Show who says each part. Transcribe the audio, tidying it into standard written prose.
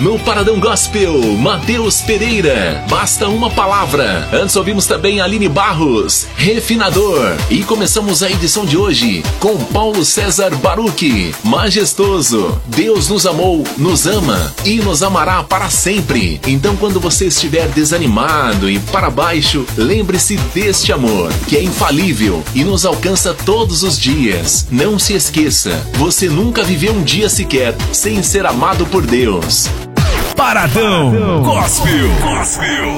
Speaker 1: no Paradão Gospel, Mateus Pereira, Basta Uma Palavra. Antes ouvimos também Aline Barros, Refinador. E começamos a edição de hoje com Paulo César Baruch, Majestoso. Deus nos amou, nos ama e nos amará para sempre. Então, quando você estiver desanimado e para baixo, lembre-se deste amor, que é infalível e nos alcança todos os dias. Não se esqueça, você nunca viveu um dia sequer sem ser amado por Deus.
Speaker 2: Paradão Gospel.